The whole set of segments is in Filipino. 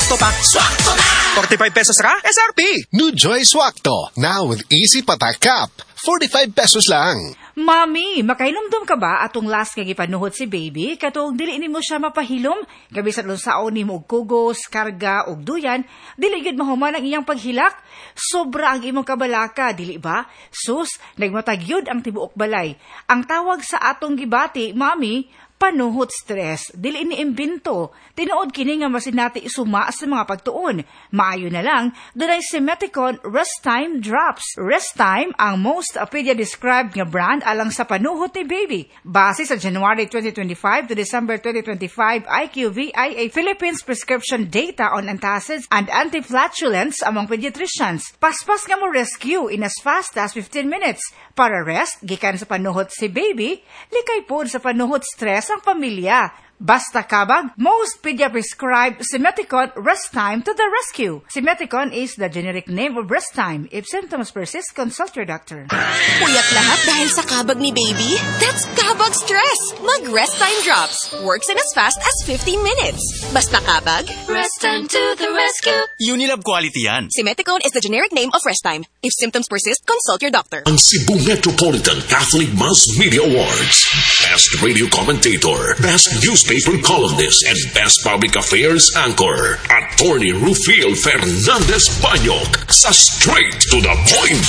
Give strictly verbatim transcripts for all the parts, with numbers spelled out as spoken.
Swakto pa. Swakto na! forty-five pesos ka? S R P! New Joy Swakto. Now with easy patak cup. forty-five pesos lang. Mami, makailumdum ka ba atong last kay gipanuhot si baby? Katong dili nimo siya mapahilom? Kabisan lang saon nimo og kugos, karga og duyan, dili gid mahuman ang iyang paghilak. Sobra ang imong kabalaka, dili ba? Sus, nagmatag yun ang tibuok balay. Ang tawag sa atong gibati, Mami, panuhot stress, dili ni imbento. Tinuod kini nga masinati isuma sa mga pagtuon. Maayo na lang, dunay Simeticon Rest Time Drops. Rest Time ang most pedia-described nga brand alang sa panuhot ni baby. Base sa January twenty twenty-five to December twenty twenty-five I Q V I A Philippines prescription data on antacids and anti-flatulence among pediatricians. Paspas nga mo rescue in as fast as fifteen minutes. Para rest, gikan sa panuhot si baby, likay po sa panuhot stress ang pamilya. Basta kabag, most pedia-prescribed Simeticon Rest Time to the rescue. Simeticon is the generic name of Rest Time. If symptoms persist, consult your doctor. Puyat lahat dahil sa kabag ni baby? That's kabag stress! Mag Rest Time Drops. Works in as fast as fifteen minutes. Basta kabag, Rest Time to the rescue. Unilab quality yan. Simeticon is the generic name of Rest Time. If symptoms persist, consult your doctor. Ang Cebu Metropolitan Catholic Mass Media Awards. Best Radio Commentator, Best Newspaper Columnist, and Best Public Affairs Anchor. Attorney Rufil Fernandez Banyok sa Straight to the Point.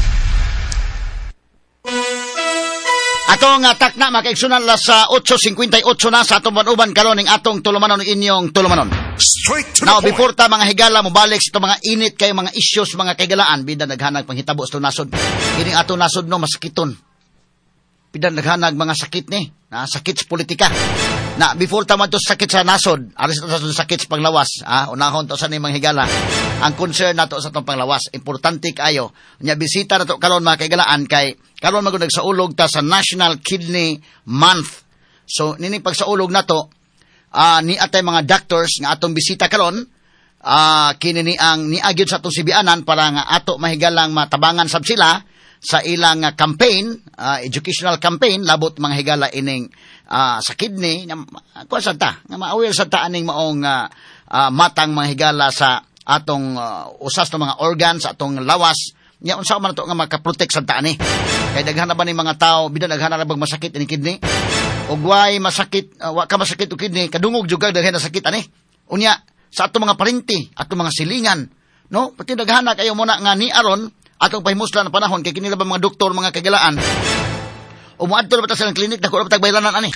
Atong uh, takna makaigsunan la sa eight fifty-eight na sa atong manuban karon ning atong tulumanon inyong tulumanon. Straight to Now the before ta mga higala mo balik sa mga init kay mga issues mga kaigalaan bida naghanag panghitabo sa nasod. Kini atong nasod no masakiton. Bida naghanag mga sakit ni, na sakit sa politika. Na before ta man to sakit sa nasod, aris ta sa sakit sa panglawas, ah unahon to sa ni mga higala. Ang concern nato sa atong panglawas, importante kayo. Nya bisita nato karon mga kaigalaan kay karon magud nagsaulog ta sa National Kidney Month. So nini pagsaulog nato, uh, ni atay mga doctors nga atong bisita karon, uh, kini ni ang niagyod sa atong sibianan para nga ato mahigalang matabangan sab sila sa ilang uh, campaign, uh, educational campaign labot mga higala ining uh, sa kidney na kuan sa ta nga ma-aware sa ta aning maong uh, uh, matang mga higala sa atong uh, usas ng mga organs, atong lawas. Nya unsa man to nga maka-protect sa ta ani. Kay daghan na ba ni mga tao bidan daghan na bag masakit ini kidney? Og way masakit, uh, wa ka masakit og kidney, kadungog jud kag daghan na sakit ani. Unya sa atong mga parinti, atong mga silingan, no? Pati daghan na kayo muna nga ni aron atong pahimuslan na panahon kay kini ba mga doktor mga kagalaan. Umuadto na ba ta sa klinik dako ra tag bayranan ani.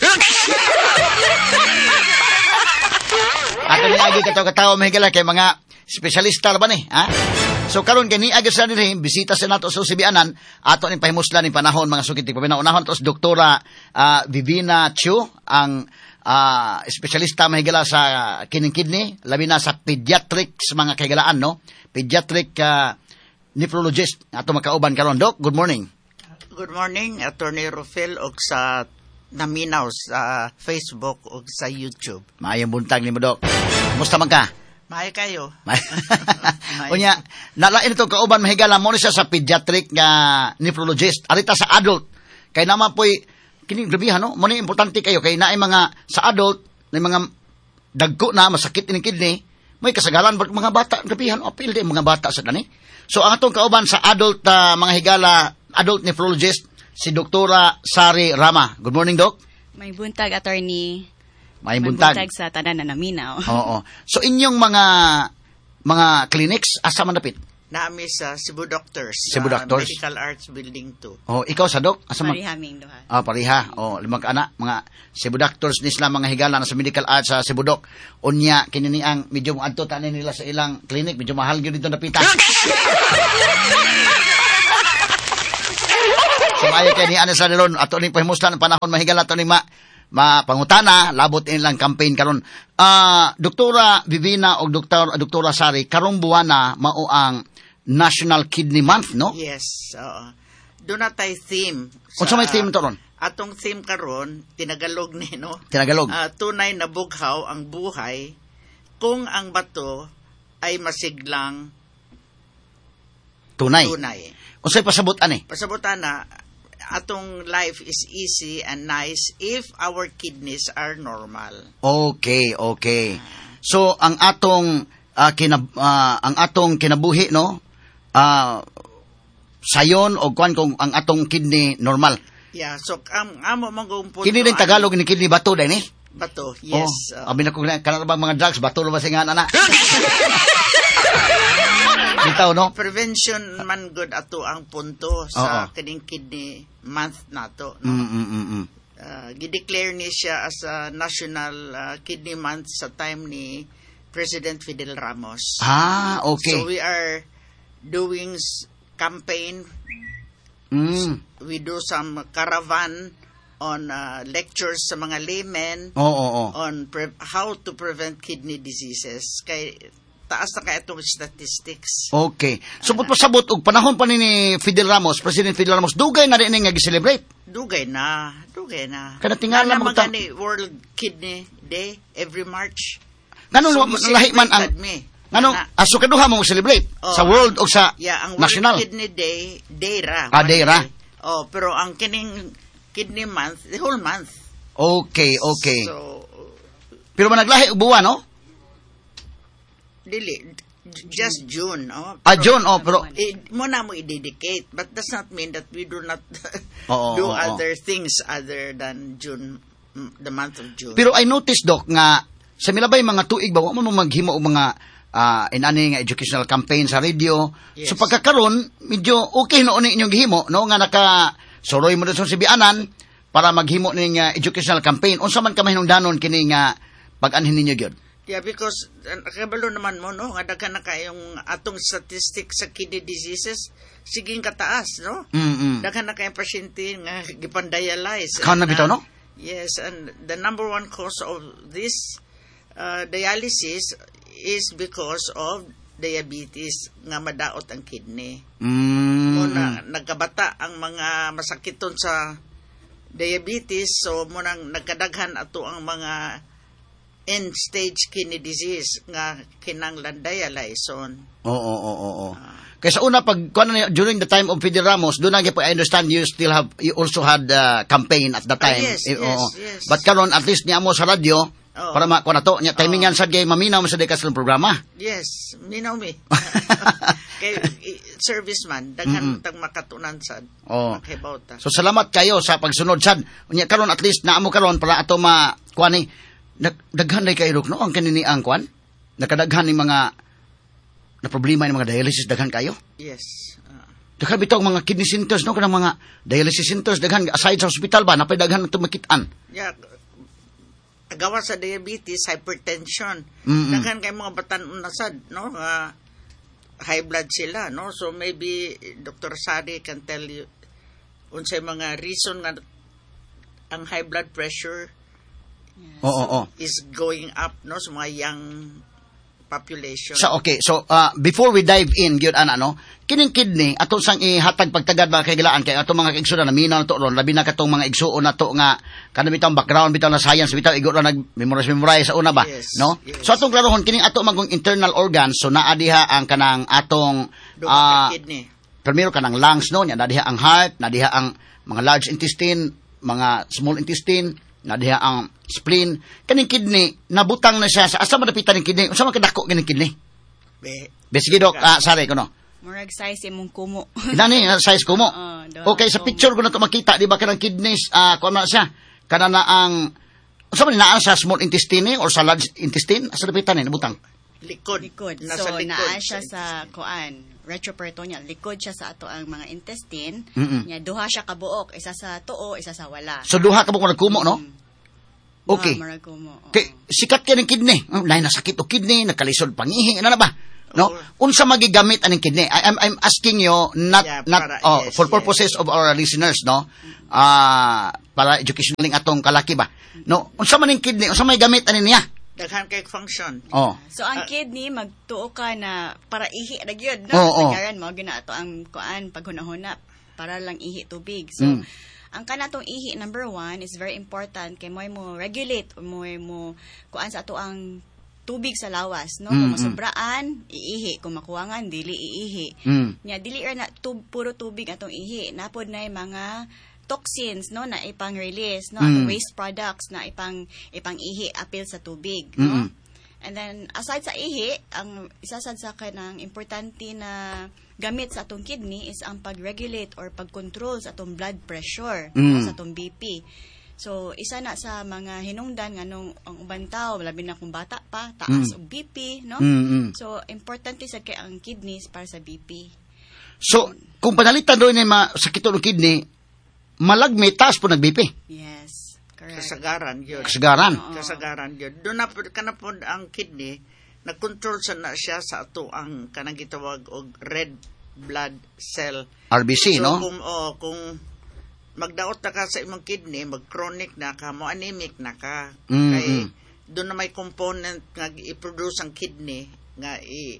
Ato ni agi kataw-kataw mahigala kay mga espesyalista ba ni, ha? So karon kay niagi sa dinhi bisita sa nato sa sibianan ato ni pahimuslan ni panahon mga sugid pabinaunahon tos doktora uh, Vivina Chiu ang uh, espesyalista mahigala sa kining kidney labi na sa pediatrics mga kagalaan no. Pediatric uh, nephrologist ato makauban karon. Doc, good morning. Good morning, Attorney Rufil og sa naminaw sa Facebook og sa YouTube. Maayong buntag nimo, Doc. Kumusta man ka? Maay kayo. Unya, nalain ito kauban mahigala mo ni siya sa pediatric nga nephrologist. Arita sa adult. Kay naman po'y kining grabihan no, mo ni importante kayo kay naay mga sa adult, na mga dagko na masakit ini kidney, may kasagaran mga bata grabihan apil di mga bata sa dani. So ang atong kauban sa adult uh, mga higala, adult nephrologist, si Doktora Sari Rama. Good morning, Doc. May buntag, attorney. May buntag. May buntag sa tanan na naminaw. Oo. So inyong mga mga clinics, asa man dapit? Naami sa Cebu Doctors. Cebu Doctors. Medical Arts Building two. Oh, ikaw sa Doc? Asa man? Parihaming duha. Ah, pariha. Oh, limang ka ana, mga Cebu Doctors ni sila mga higala na sa Medical Arts sa Cebu Doc. Unya kini ni ang medyo adto tanan nila sa ilang clinic, medyo mahal gyud dito napita. So maayo kay ni ana sa nilon ato ning pahimuslan panahon mahigala ato ni ma mapangutana labot ilang campaign karon. Ah, uh, Doktora Vivina o Doktor Doktora Sari karong buwana mao ang National Kidney Month, no? Yes, oo. Doon na tayo theme. Unsa may theme to ron? Atong theme karon tinagalog ni, no? Tinagalog. Uh, tunay na bughaw ang buhay kung ang bato ay masiglang tunay. Tunay. Unsay pasabot ani? Pasabutan na atong life is easy and nice if our kidneys are normal. Okay, okay. So ang atong ah, kinab, ah, ang atong kinabuhi, no? Ah, sayon o kuan kung ang atong kidney normal. Yeah, so ang amo mong punto. Kini rin Tagalog ni kidney bato din eh. Bato, yes. Oh, abi na ko kana ba mga drugs bato ba singa na. Bitaw no? Prevention man good ato ang punto sa kining kidney month nato, no? Mm mm mm. mm. Uh, gideclare ni siya as a national uh, kidney month sa time ni President Fidel Ramos. Ah, okay. So we are doing s- campaign. Mm. We do some caravan on uh, lectures sa mga laymen Oo, oo, oo. on pre- how to prevent kidney diseases. Kay taas na kay itong statistics. Okay. So, uh, pasabot og panahon pa ni ni Fidel Ramos, President Fidel Ramos, dugay na rin nga gi-celebrate. Dugay na, dugay na. Kada tingala Ana mo ta- magani World Kidney Day every March. Ganun So, so, lahi man ang me. Ganun, Na- aso kaduha mo celebrate Oh, sa world o sa Yeah, ang World national. Kidney Day, day ra. Ah, One day ra. Oh, pero ang kining kidney month, the whole month. Okay, okay. So, Pero managlahi og buwan, no? dili, just June. Oh. Ah, June, oh, pero Eh, mo na mo i-dedicate, but does not mean that we do not Oo, do oo, oo. other things other than June, mm, the month of June. pero I noticed Doc nga sa milabay mga tuig ba wa mo maghimo og mga ah, inani nga educational campaign sa radio. Yes. So pagkakaron medyo okay noon inyong gihimo no nga naka soroy mo sa sibianan para maghimo ning uh, educational campaign. Unsa man ka mahinungdanon kini nga pag-anhin ninyo gyud? Yeah, because uh, kabalo naman mo, no? Nga daghan na kayong atong statistics sa kidney diseases, siging kataas, no? Mm. Daghan na kayong pasyente nga gipandialyze. Kaon na And, bitaw, uh, no? Yes, and the number one cause of this uh, dialysis is because of diabetes nga madaot ang kidney. Mm. Muna, nagkabata ang mga masakiton sa diabetes, so munang nagkadaghan ato ang mga end-stage kidney disease nga kinanglan dialyson. Oo, oo, oo, oo. Kaya sa una, pag kuwan na, during the time of Fidel Ramos, doon na I understand you still have, you also had uh, campaign at the time. Ah, yes, Eh, yes, oo. yes. But karon at least niya mo sa radyo, Oo. para makuha na to, niya, timing yan sa gay, maminaw mo sa dekas ng programa. Yes, minaw mi. Kay i- serviceman, daghan tag makatunan sad. Oo. Makibawta. So salamat kayo sa pagsunod sad. Unya karon at least naamo karon para ato ma kuan ni dag, daghan day kayo no ang kanini ang kuan. Nakadaghan ni mga na problema ni mga dialysis daghan kayo. Yes. Uh, Daghan bitaw mga kidney centers no kanang mga dialysis centers daghan aside sa hospital ba napay daghan ito makitaan. yeah, gawa sa diabetes, hypertension. Mm-mm. Daghan kay mga batan na sad, no? Nga high blood sila, no? So maybe Doctor Sari can tell you unsay mga reason nga ang high blood pressure Oo, oo, oo. is going up, no, sa mga young population. So okay, so uh, before we dive in gyud ana no, kining kidney ato sang ihatag pagtagad ba kay gilaan kay ato mga igsoon na minaw na to ron labi na katong mga igsuon na to nga kana bitaw background bitaw na science bitaw igo ra nag memorize memorize sa una ba, Yes, no? yes. So atong klarohon kining ato magong internal organs so naa diha ang kanang atong Duha ah, ka kidney. primero kanang lungs no, nya nadiha ang heart, nadiha ang mga large intestine, mga small intestine, nadiha ang spleen. Kaning kidney nabutang na siya sa asa madapitan ng kidney. Unsa man kadako kining kidney? Be, Besige dok, ah, sari ko no. Murag size imong kumo. Inani size ko mo. Oo, duha Okay, sa kumo. picture ko na to makita di ba kanang kidneys ah kuan na siya. Kana na ang unsa man naa sa small intestine or sa large intestine? Asa dapitan ni nabutang? likod. Likod. Nasa So, likod. naa siya sa kuan, retroperitoneal. Likod siya sa ato ang mga intestine. Mm-mm. Nya duha siya kabuok, isa sa tuo, isa sa wala. So duha ka mo kung nagkumo no? Duha, Okay. murag kumo. oo. Kay sikat kay ng kidney. Oh, lain na sakit o kidney, nagkalisod pangihi, ano na ba? No? Unsa magigamit aning kidney? I, I'm I'm asking you not Yeah, not para- oh, yes, for yes. purposes of our listeners, no? Ah, para educational atong kalaki ba. No, unsa man ning kidney? Unsa may gamit ani niya? Daghan kay function. Oh. So ang kidney magtuo ka na para ihi ra gyud no. Oo, oo. Nagaran mo gina ato ang kuan paghunahuna para lang ihi tubig. So Mm. ang kanatong ihi number one is very important kay moy mo regulate o moy mo kuan sa ato ang tubig sa lawas no. Mm, Kung mm. masobraan iihi, kung makuwangan dili iihi. Mm. Nya dili ra na tub, puro tubig atong ihi. Napod na mga toxins no na ipang release no Mm. waste products na ipang ipang ihi apil sa tubig no. Mm-mm. And then, aside sa ihi, ang isa sad sa kanang importante na gamit sa atong kidney is ang pag-regulate or pag-control sa atong blood pressure, Mm. no, sa atong B P. So, isa na sa mga hinungdan nga nung ang ubang tao, labi na kung bata pa, taas Mm. og B P, no? Mm, mm. So, importante sa kay ang kidneys para sa B P. So, kung panalitan doon yung mga sakit ng kidney, malagmi, taas po nag-B P. Yes, correct. Kasagaran yun. Kasagaran. Oo. Kasagaran yun. Doon na po, ka na po ang kidney, nag-control sa na siya sa ato ang kanang gitawag og red blood cell. R B C, So, no? kung, oh, kung magdaot na ka sa imong kidney, mag-chronic na ka, mo anemic na ka. Mm, Kay, mm. doon na may component nga i-produce ang kidney nga i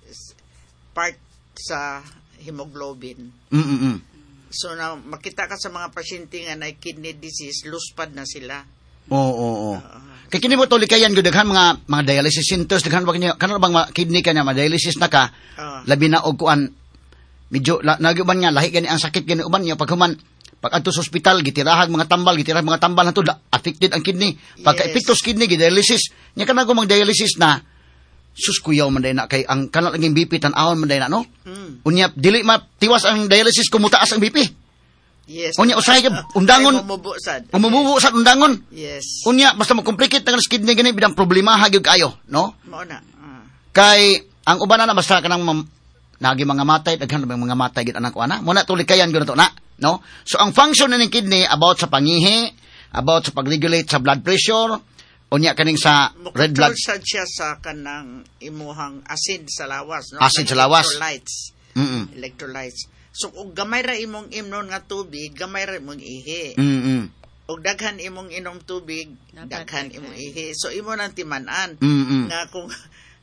part sa hemoglobin. Mm-mm. So, na makita ka sa mga pasyente nga na kidney disease, luspad na sila. Oo, oo, oo. Kaya kini mo to likayan ko daghan mga mga dialysis centers daghan ba kanyo kanang bang ma- kidney kanya ma dialysis na ka Ah. labi na og kuan medyo la, nagyuban nga lahi gani ang sakit gani uban niya paghuman pag adto sa ospital gitirahag mga tambal gitirahag mga tambal nato affected ang kidney pagka Yes. epektos kidney gi-dialysis nya kana ko mag dialysis na sus kuyaw man day na kay ang kana laging B P tan-awon man day na no Mm. unya dili matiwas ang dialysis kung mutaas ang B P Yes. unya usahay ka undangon Ay, mumubo sad. umububo sa undangon Yes. unya basta mag-complicate ang kidney gani bidang problema hagyud kayo no Mao na. Ah. kay ang uban na basta kanang mam, nagi mga matay daghan ba mga matay gid anak ko ana mo na tulikayan gyud to na no so ang function ng kidney about sa pangihi about sa pag-regulate sa blood pressure unya kaning sa red blood Mukontrol sad siya sa kanang imuhang acid sa lawas, no? Acid sa lawas. Electrolytes. mm Electrolytes. So, kung gamay ra imong imnon nga tubig, gamay ra imong ihi. mm Og daghan imong inom tubig, Dapat daghan daghan. imong ihi. So, imo nang timan-an. mm Nga kung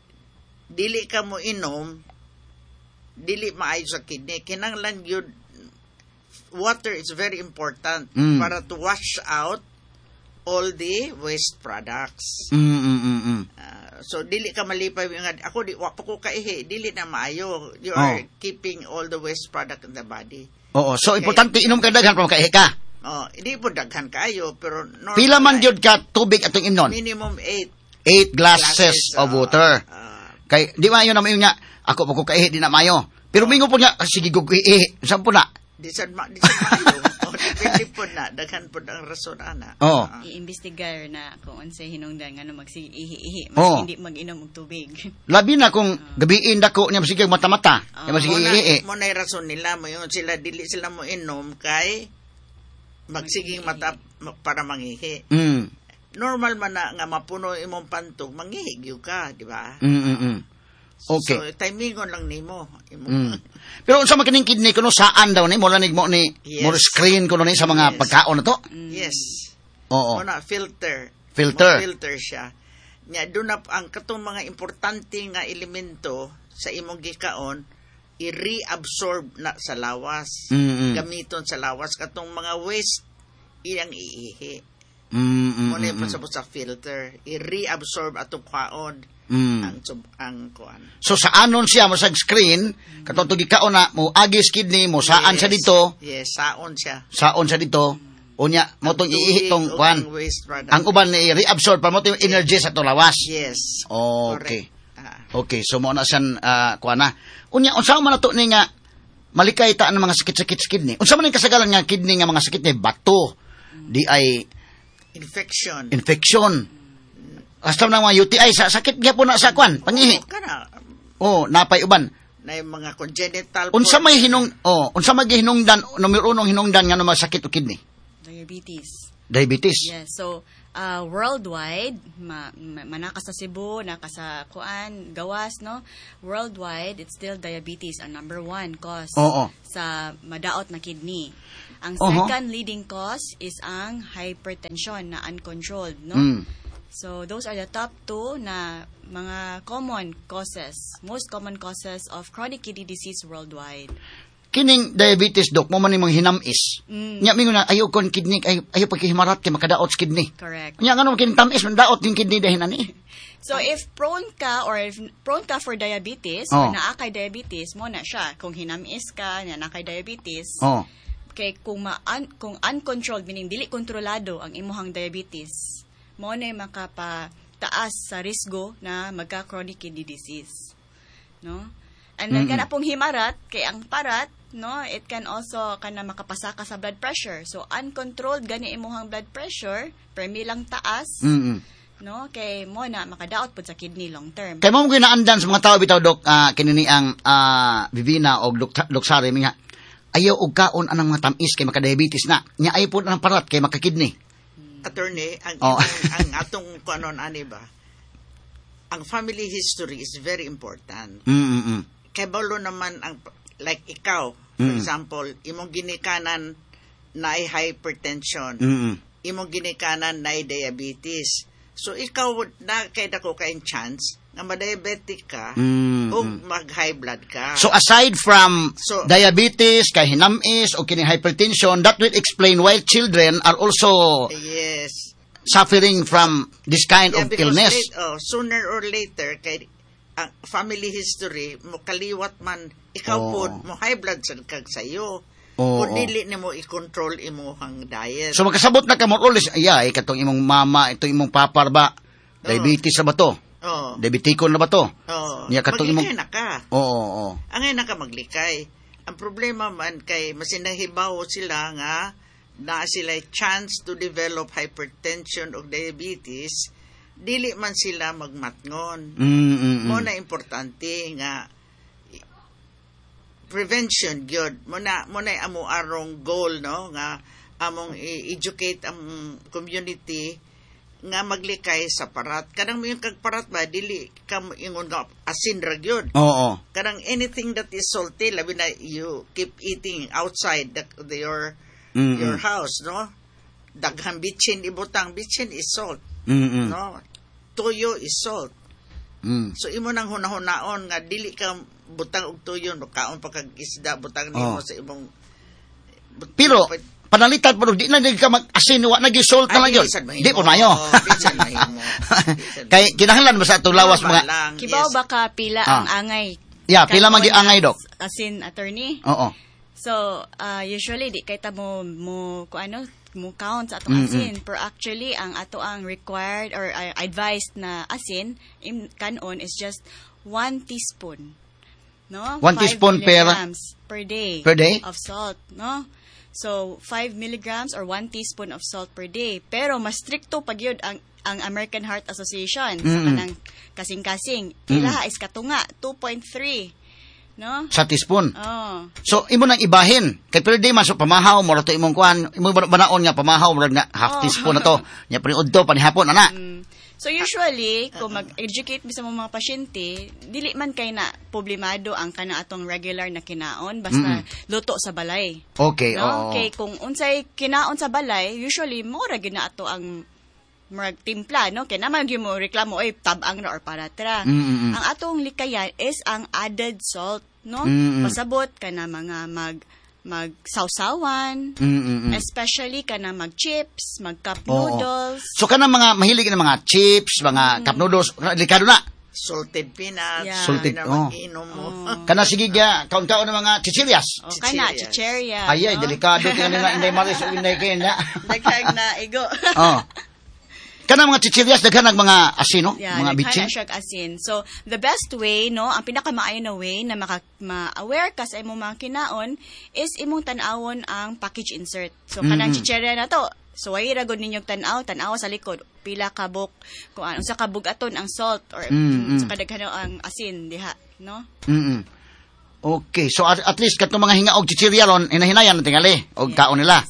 dili ka mo inom, dili maayo sa kidney. Kinanglan yun, water is very important Mm. para to wash out all the waste products. mm mm Uh, so dili ka malipay nga ako di wa pa ko kaihi dili na maayo you Oh. are keeping all the waste product in the body. oo so importante inom ka daghan para makaihi ka Oh, hindi po daghan kayo pero normal pila man na- gyud ka tubig atong imnon minimum eight eight glasses, of oh, water ah, kay di ba yun na mayo nga ako pa ko kaihi di na mayo pero mingo po nga sige ko ihi saan po na di sad ma di sad maayo. Oh, depende po na daghan po ang rason ana. Oo. Ah, I-investigar na kung unsay hinungdan nga no magsige ihi-ihi, Oo. mas hindi mag-inom og tubig. labi na kung gabiin dako niya sige mata-mata niya mo sige na ihi mo na rason nila mo yun sila dili sila mo inom kay magsiging mata para mangihi. mm Normal man na nga mapuno imong pantog, mangihigyo ka, di ba? mm mm, mm. Okay. So, timingon lang nimo. Imo. Mm. Pero unsa man kining kidney kuno saan daw ni mo lanig mo ni Yes. mo screen kuno ni sa mga Yes. pagkaon na to? Yes. Oo. Mo na filter. Filter. Mo filter siya. Nya doon na ang katong mga importante nga elemento sa imong gikaon i-reabsorb na sa lawas. Mm, mm. Gamiton sa lawas katong mga waste iyang iihi. Mm, mm, Mo na mm, mm, sa filter, i-reabsorb atong kaon mm. ang sub- ang kuan. So sa anon siya mo sa screen katong gikaon na mo agis kidney mo saan Yes. sa dito Yes, saon siya. saon sa dito unya mo tong iihi tong Tubig o kuan ang waste product. ang uban ni reabsorb pa mo tong energy sa to lawas. Yes. Okay. Correct. Ah. Okay, so mo na siyan uh, kuan na. Unya unsa man nato ni nga malikay ta ang mga sakit-sakit sa kidney. Unsa man ang kasagaran nga kidney nga mga sakit ni bato, di ay Infection. infection. Hasta na mga U T I sa sakit gyapon na sa kwan, pangihi. Oo, kana. Oh, napay uban. Na yung mga congenital. Unsa may portion. hinung oh, unsa may hinungdan numero unong hinungdan nga mga sakit o kidney? Diabetes. Diabetes. Yes, so uh, worldwide, ma, ma, manaka sa Cebu, naka sa Kuan, Gawas, no? Worldwide, it's still diabetes ang number one cause Oo. sa madaot na kidney. Ang Oho. second leading cause is ang hypertension na uncontrolled, no? Mm. So those are the top two na mga common causes, most common causes of chronic kidney disease worldwide. Kining diabetes dok mo man imong hinamis. Mm. Nya mingon na ayo kon kidney ay ayo pagkihimarat kay makadaot sa kidney. Correct. Nya ngano kining tamis man daot yung kidney dahin ani. So, if prone ka or if prone ka for diabetes Oh. or naa kay diabetes, mo na siya. Kung hinamis ka, na na kay diabetes, Oh. kay kung, ma un- kung uncontrolled, meaning dili kontrolado ang imuhang diabetes, mo na makapa taas sa risgo na magka-chronic kidney disease. No? And then, kana pong himarat, kay ang parat, no, it can also kana makapasa ka sa blood pressure. So, uncontrolled gani imuhang blood pressure, permi lang taas, Mm-mm. no, kay mo na makadaot po sa kidney long term. Kay mo mo ginaandan sa mga tao bitaw dok uh, kinini ang uh, Vivina o Dok Doksari nga ayaw og kaon anang mga tamis kay makadiabetes na. Nya ay po nang parat kay makakidney. Attorney, ang, Oh. ang, ang atong kuanon ani ba? Ang family history is very important. Mm-mm. Kay balo naman ang like ikaw, for Mm. example, imong ginikanan na ay hypertension. Mm-mm. Imong ginikanan na ay diabetes. So ikaw na kay dako kay chance nga ma-diabetic ka Mm, o mm. mag-high blood ka. So aside from So- diabetes, kay hinamis o kini hypertension, that will explain why children are also yes. suffering from this kind Yeah, of because illness. late, oh, sooner or later kay ang family history mo kaliwat man ikaw Oo. pod mo high blood sa kag sayo. Oo. O dili nimo i-control imong diet. So makasabot na ka mo ulit, ay katong imong mama, ito imong papar ba? Diabetes na ba to? oh. Diabetikon na ba to? Oh. Niya katong Maglikay imong na ka. Oo, oo, oo. Angay na ka maglikay. Ang problema man kay masinahibaw sila nga na sila chance to develop hypertension o diabetes, dili man sila magmatngon. Mm, mm, mm. Mo na importante nga i- prevention gyud. Mo na mo na amo arong goal no nga among i-educate ang community nga maglikay sa parat. Kanang yung kag parat ba dili ka mo ingon nga asin ra gyud. Oo. Kanang anything that is salty, labi na you keep eating outside the, the, your Mm, your mm. house, no? Daghang bitchin ibutang, bitchin is salt, Mm, mm. no? Tuyo is salt. Mm. So imo nang hunahon-naon nga dili ka butang og tuyo, no kaon pa kag isda butang nimo Oh. sa imong but- Pero but- panalitan po di na di ka mag-asin wa na gisult na Ay, lang yun. bisan mahimo. Di po mayo. Oo, bisan mahimo. Bisan Kay kinahanglan ba sa atong lawas Normal mga lang, Kibaw yes. baka pila Ah. ang angay. Yeah, pila man Kanon gi angay, nga Dok? Asin, attorney. Oo. So, uh, usually, di kay ta mo, mo, kung ano, mo count sa atong Mm-mm. asin. Pero actually, ang ato ang required or uh, advised na asin, in kanon is just one teaspoon. No? One Five teaspoon per- milligrams per day. per day? Of salt, no? So, five milligrams or one teaspoon of salt per day. Pero, mas stricto pag yun ang ang American Heart Association sa Mm-mm. kanang kasing-kasing. Ilaha is katunga, two point three. No? Sa teaspoon. Oh. So imo nang ibahin. Kay pero di man so pamahaw mo ra to imong kuan, imo ba- banaon nga pamahaw mo ra nga half Oh. teaspoon na to. Nya prin udto panihapon ana. Mm. So usually, kung mag-educate mo sa mga pasyente, dili man kay na problemado ang kana atong regular na kinaon basta luto sa balay. Okay, No? oo. Kay kung unsay kinaon sa balay, usually mo ra gyud na ato ang murag timpla, no? Kaya naman yung mo reklamo, oy, tabang na or paratra. Mm, mm, mm. Ang atong likayan is ang added salt, no? Mm, mm. Pasabot ka na mga mag magsawsawan, Mm, mm, mm. especially ka na mag-chips, mag-cup Oo. noodles. So kanang mga mahilig na mga chips, mga cup noodles, delikado na. salted peanuts, Yeah. Salted, na oh. mag-inom mo. Kana sige ga kaun-kaun ng mga chichirias. O kana, Chicherias. chicheria. Ay ay no? delikado tingnan nila inday maris o inday kay na. Nagkag na igo. Oh. Kanang mga chichirias daghan ng mga asino, Yeah, mga like bitchin. kind of asin. So, the best way, no, ang pinakamaayo na way na maka, ma-aware ka sa imong mga kinaon is imong tan-awon ang package insert. So, kanang Mm-mm. chicheria na to, so way ra gud ninyong tan-aw, tan-aw sa likod, pila ka buk, kung ano, sa kabugaton ang salt or Mm-mm. sa kadaghan ang asin diha, no? Mm. Okay, so at, at least katong mga hinga og chichirya ron hinahinayan tingali og kaon nila.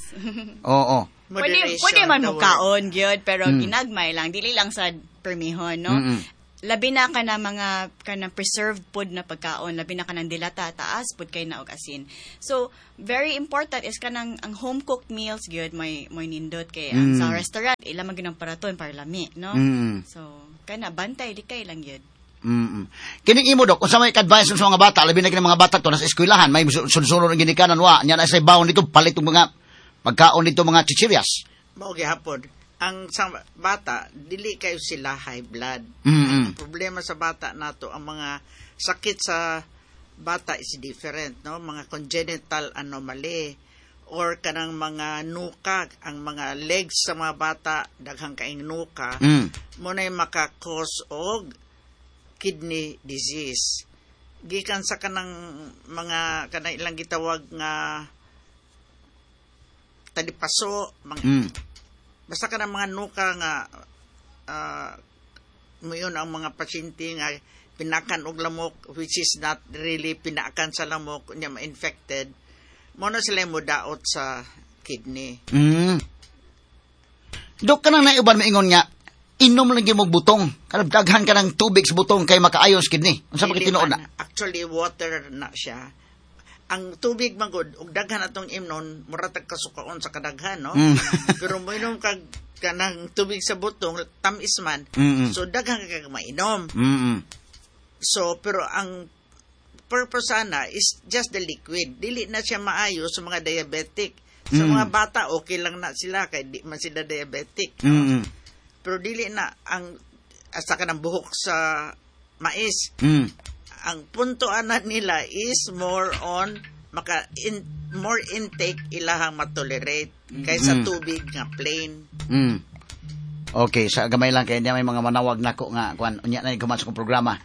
Oo. Pwede, Moderation, pwede man the mo word. kaon, gyud, pero Mm. ginagmay lang, dili lang sa permihon, no? Mm-mm. Labi na ka na mga ka na preserved food na pagkaon, labi na ka ng dilata, taas, pud kay na og asin. So, very important is kanang ang home-cooked meals, gyud, may, may nindot kay ang Mm. sa restaurant, ila man ginang paraton para lami, no? Mm. So, kana, bantay, di kay lang, gyud. Mm. Kining imo dok, unsa may advice sa mga bata, labi na kining mga bata to nasa eskwelahan, may sunod-sunod ang ginikanan wa, nya na say bawon dito palit og mga pagkaon dito mga chichirias. Mao gihapon. Ang sa bata, dili kayo sila high blood. Mm-mm. Ang problema sa bata nato, ang mga sakit sa bata is different, no? Mga congenital anomaly or kanang mga nuka, ang mga legs sa mga bata, daghang kaing nuka, Mm. mo na'y makakos og kidney disease. Gikan sa kanang mga, kanang ilang gitawag nga talipaso, mga, Mm. basta kanang mga nuka nga, uh, mo yun ang mga pasyente nga pinakan og lamok, which is not really pinakan sa lamok, niya ma-infected, mo na sila mo daot sa kidney. Mm. Dok, kanang naiuban maingon nga, inom lang yung butong. Kanang daghan ka ng tubig sa butong kay makaayon sa kidney. Ang sa Dili tinuod na? man, actually, water na siya. Ang tubig magod, og daghan atong imnon, muratag kasukaon sa kadaghan, no? Mm. Pero mo inom kag kanang tubig sa butong, tamis man, Mm-mm. so daghan ka mainom. Mm-mm. So, pero ang purpose sana is just the liquid. Dili na siya maayo sa mga diabetic. Sa Mm. mga bata, okay lang na sila, kaya di man sila diabetic. No? Mm-mm. Pero dili na, ang asa ka ng buhok sa mais. Mm. Ang punto ana nila is more on maka in, more intake ilahang matolerate kaysa Mm. tubig nga plain. Mm. Okay, sa gamay lang kaya niya may mga manawag nako nga kuan unya na kuman sa kong programa.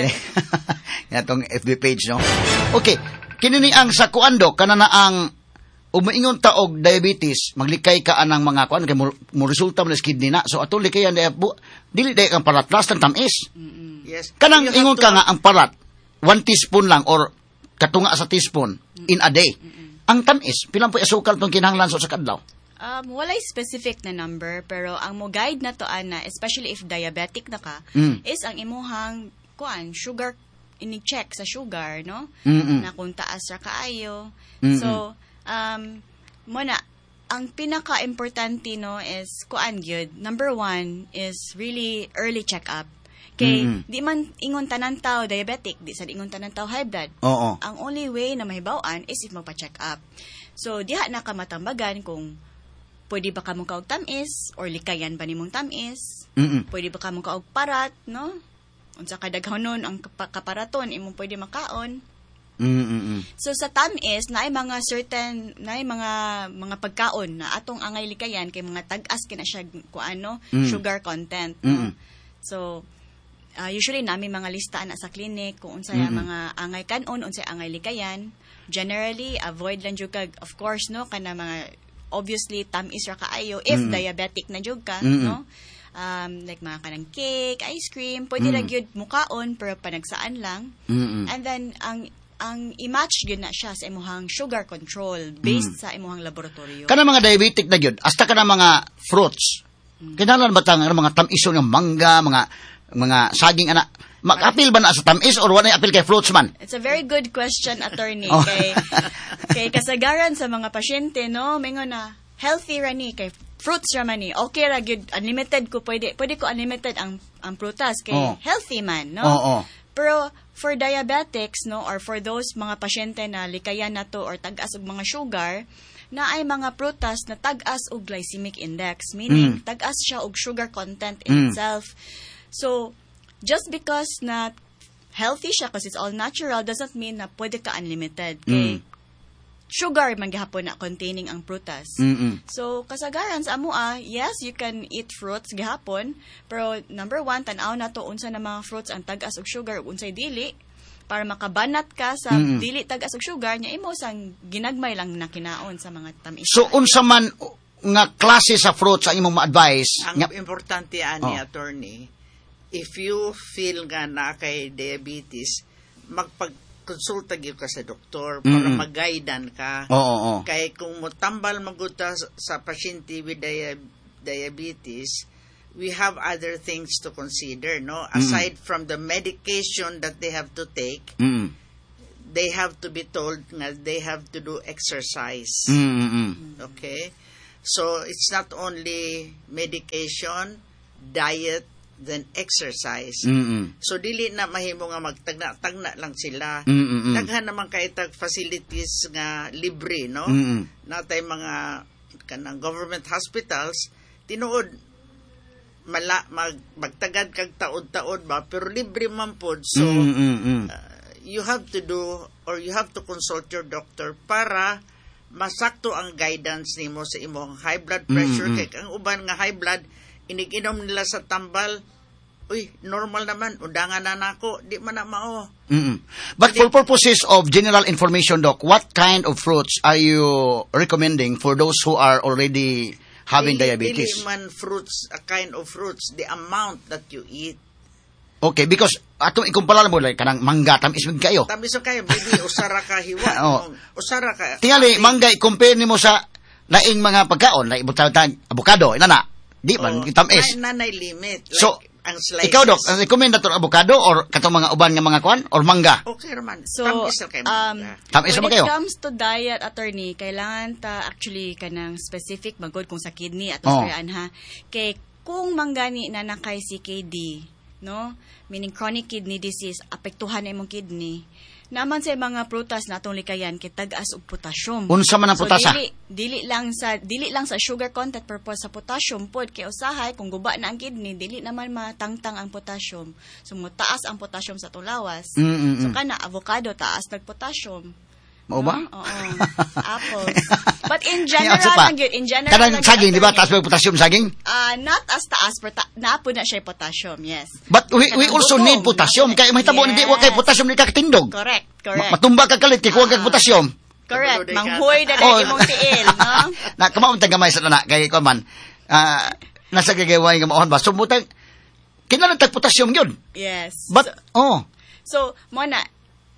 Yatong F B page, no. Okay, kini ni ang sa kuando kana na ang umaingon ta og diabetes, maglikay ka anang mga kuan kay mo, mo resulta mo sa kidney na. So ato likayan di dili day kang paratlas tan tamis. Yes. Kanang You have ingon to ka have- nga ang parat one teaspoon lang or katunga sa teaspoon in a day. Ang tamis, pilang po asukal tong kinahanglan sa kadlaw? Um, walay specific na number, pero ang mo guide na to, ana, especially if diabetic na ka, Mm. is ang imuhang, kuan, sugar, ini-check sa sugar, no? Mm-mm. Na kung taas ra kaayo. Mm-mm. So, um, muna, ang pinaka-importante, no, is, kuan gyud. Number one is really early check-up. Kay, Mm-mm. di man ingon tanan tao diabetic, di sa ingon tanan tao high blood. Oo. Ang only way na mahibaw-an is if magpa-check up. So, diha na ka matambagan kung pwede ba ka mong kaog tamis or likayan ba nimong tamis? Mm-mm. Pwede ba ka mong kaog parat, no? Unsa kadaghanon ang kapa- kaparaton imong pwede makaon. Mm-mm. So sa tamis naay mga certain naay mga mga pagkaon na atong angay likayan kay mga tag-as kina siya kuano Mm. sugar content, Mm-mm. no? So uh, usually nami mga listaan na sa clinic kung unsay ang Mm-mm. mga angay kanon, unsay angay likayan. Generally avoid lang jud kag of course no kana mga obviously tamis ra kaayo if Mm-mm. diabetic na jud ka, Mm-mm. no? Um, like mga kanang cake, ice cream, pwede Mm. ra gyud mukaon pero panagsaan lang. Mm-mm. And then ang ang i-match gyud na siya sa imuhang sugar control based sa imuhang laboratorio. Kana mga diabetic na gyud, hasta kana mga fruits. Kinahanglan ba tang ano, mga tamis ng mangga, mga mga saging ana. Mag-apil ba na sa tamis or wala apil kay fruits man? It's a very good question, attorney. Oh. Kay, kay kasagaran sa mga pasyente, no, mingon na, healthy ra ni, kay fruits ra man ni. Okay ra, good, unlimited ko, pwede, pwede ko unlimited ang, ang prutas, kay Oh. healthy man, no? Oo. Pero, for diabetics, no, or for those mga pasyente na likayan na to or tag-as og mga sugar, na ay mga prutas na tag-as og glycemic index, meaning, Mm. tag-as siya og sugar content in Mm. itself. So, just because na healthy siya kasi it's all natural doesn't mean na pwede ka unlimited. Kay Mm. sugar man gihapon na containing ang prutas. Mm-mm. So, kasagaran sa amua, yes, you can eat fruits gihapon, pero number one, tanaw na to unsa na mga fruits ang tag-as og sugar ug unsay dili para makabanat ka sa Mm-mm. dili tag-as og sugar nya imo sang ginagmay lang na kinaon sa mga tamis. So unsa man nga klase sa fruits ang imong ma-advise? Ang Nga, importante ani Oh. attorney, if you feel nga na kay diabetes, magpagkonsulta gyud ka sa doktor para Mm-mm. mag-guidean ka. oo, oo. Kay kung motambal maguta sa, sa pasyente with dia- diabetes, we have other things to consider, no? Aside from the medication that they have to take, Mm. they have to be told nga they have to do exercise. Mm. Okay? So, it's not only medication, diet, then exercise. Mm. So, dili na mahimo nga magtagna-tagna lang sila. Mm. Daghan naman kay tag facilities nga libre, no? Mm. Natay mga kanang government hospitals, tinuod, mala, mag, magtagad kag taod-taod ba, pero libre man pod. So, Mm. uh, you have to do, or you have to consult your doctor para masakto ang guidance nimo sa imong high blood pressure. Mm-mm. Kay ang uban nga high blood, iniginom nila sa tambal, uy, normal naman, undangan na nako, di man na mao. Mm-mm. But for purposes of general information, Doc, what kind of fruits are you recommending for those who are already having dili, diabetes? Dili man fruits, a kind of fruits, the amount that you eat. Okay, because atong ikumpara mo like kanang mangga tamis mig kayo. Tamis so kayo, maybe usara ka hiwa, Oo. usara ka. Tingali ate. mangga i-compare nimo sa laing mga pagkaon, like butang avocado, inana. Di man Oh, tamis. na, nanay limit. Like, So, ang slices. ikaw Doc, ang recommend nato avocado or katong mga uban nga mga kwan or mangga? Okay raman. So, Tamis ra kayo. um, Tamis when naman kayo. it comes to diet, attorney, kailangan ta actually kanang specific magod kung sa kidney at Oh. usarian ha. Kay kung manggani na nakay C K D, no? Meaning chronic kidney disease, apektuhan na imong kidney. Naman sa mga prutas na atong likayan kay tag-as og potassium. Unsa man ang putasa? So dili dili lang sa dili lang sa sugar content purpose sa potassium pod kay usahay kung guba na ang kidney dili naman matangtang ang potassium. So mutaas ang potassium sa atong lawas. Mm, mm, mm. So kana avocado taas nag potassium. Mao ba? No? Oo. Apples. But in Kaya, general asa pa? lang yun. In general Kanang lang yun, saging, di ba? attorney. Taas ba potassium saging? Ah, not as taas, pero ta- napo na siya potassium, yes. But we, we Kanang also dugong. need potassium. Kaya mahitabo Yes. na di wa kay potassium di ka katindog. Correct, Ma- correct. Matumba ka kalit, kay kuha ka Ah. potassium. Correct. Kabalo, Manghoy na Oh. dahil imong tiil, no? Na kamao tang gamay sa na kay ko man. Ah, nasa gagaway nga maon ba? So mutang kinahanglan tag potassium gyud. Yes. But oh, So, mo na,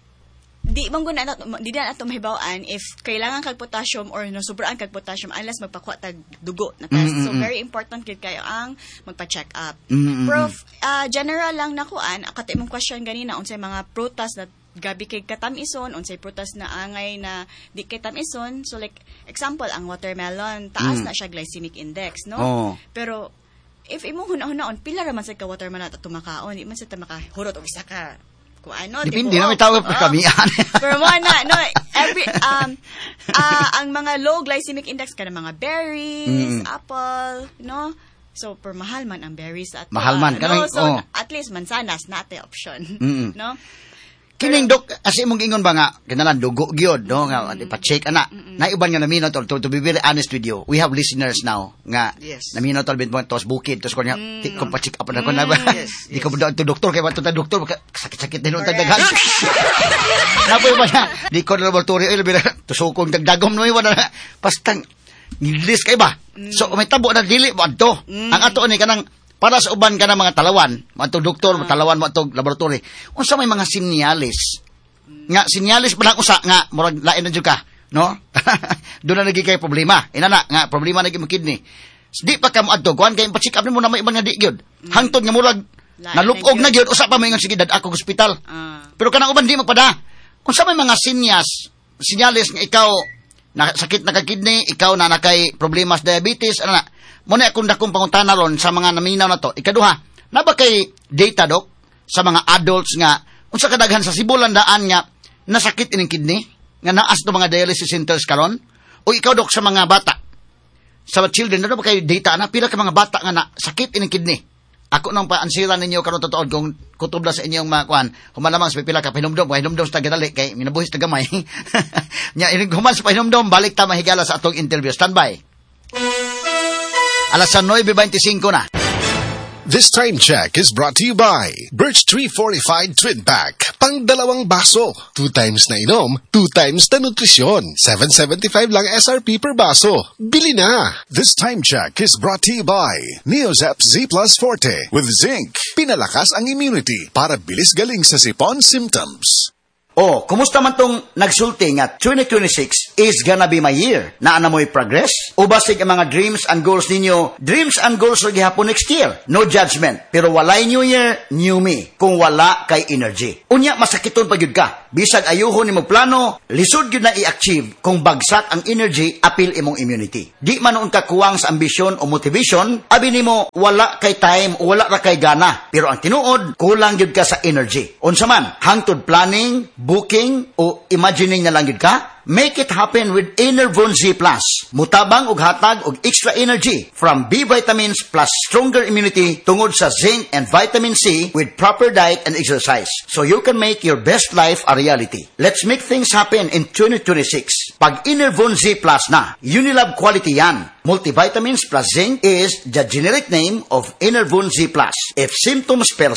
di man guna nato di na ato mahibawaan if kailangan kag potassium or no sobraan kag potassium unless magpakuha tag dugo na test. Mm, mm, So mm. very important gid kayo ang magpa-check up. Mm, mm, Pero mm. uh, general lang nakuan akat imong question ganina unsay mga prutas na gabi kay katamison, unsay prutas na angay na di kay tamison. So like example ang watermelon, taas Mm. na siya glycemic index, no? Oh. Pero if imong huna-hunaon pila ra man sa ka watermelon at tumakaon, di man sa ta makahurot og isa ka kung ano, depende di na ba? may tawag Oo. pa kamian. Pero mo na, no, every, um, ah, ang mga low glycemic index ka mga berries, Mm. apple, no? So, per mahal man ang berries at Mahal man, no? kanang- So, oh. at least mansanas, nate option, Mm. no? Kining Dok, as imong ingon ba nga, kinalan dugo gyud, no, nga pa-check ana. Naiuban nga naminaw to, to, to be very honest with you. We have listeners now nga Yes. naminaw to bit mo tos bukid tos kunya, di ko pa-check up na ko na ba. Yes, Di ko ba to doktor kay bato ta doktor baka sakit-sakit din tag Correct. daghan. Napoy ba na? Di ko na laboratory oil bira tusukon dagdagom no wala na. Pastang nilis kay ba. So may tabo na dili mo adto. Ang ato ni kanang para sa uban ka ng mga talawan, mga doktor, mga talawan, mga laboratory, unsa may mga sinyalis. Nga, sinyalis pa lang usa, nga, murag lain na dyan ka, no? Doon na nagigay problema. Ina na, nga, problema na yung kidney. Di pa ka mo adto, kuhan, kaya pa-check up mo na may ibang nga di gyud. Hangtod nga murag, Lain nalupog na na gyud, usa pa may nga sige, dad ako hospital. Ah. Pero kanang uban di magpada. Unsa may mga sinyas, sinyalis nga ikaw, na, sakit na ka kidney, ikaw na nakay problema sa diabetes, ano na, muna akong dakong pangutana ron sa mga naminaw na to. Ikaduha, na ba kay data, Dok, sa mga adults nga, unsa kadaghan sa sibulan daan nga, nasakit ining kidney, nga naas to mga dialysis centers karon? O ikaw, Dok, sa mga bata, sa mga children, na ba kay data na, pila ka mga bata nga na sakit ining kidney? Ako nang paansiran ninyo karon totoo kung kutob na sa inyong mga kuan, humalamang sa pipila ka pinumdom, kay hinumdom sa tagadali, kay minabuhis ta gamay. Nya ining human sa pinumdom, balik ta mahigala sa atong interview. Standby. Alas nine twenty-five na. This time check is brought to you by Birch Tree Fortified Twinpack. Pang dalawang baso. Two times na inom, two times na nutrisyon. seven seventy-five lang S R P per baso. Bili na! This time check is brought to you by Neozep Z Plus Forte with zinc. Pinalakas ang immunity para bilis galing sa sipon symptoms. Oh, kumusta man tong nagsulti nga twenty twenty-six is gonna be my year? Naa na mo'y progress? O basig ang mga dreams and goals ninyo? Dreams and goals ro gihapon next year. No judgment. Pero walay new year, new me. Kung wala kay energy. Unya, masakiton pa gyud ka. Bisag ayuhon nimo plano, lisod gyud na i-achieve kung bagsak ang energy, apil imong immunity. Di man noon ka kuwang sa ambisyon o motivation, abi nimo wala kay time o wala ra kay gana. Pero ang tinuod, kulang gyud ka sa energy. Unsa man, hangtod planning, booking o imagining na lang yun ka? Make it happen with Enervon Z Plus. Mutabang og hatag og extra energy from B vitamins plus stronger immunity tungod sa zinc and vitamin C with proper diet and exercise. So you can make your best life a reality. Let's make things happen in twenty twenty-six. Pag Enervon Z Plus na, Unilab quality yan. Multivitamins plus zinc is the generic name of Enervon Z Plus. If symptoms persist,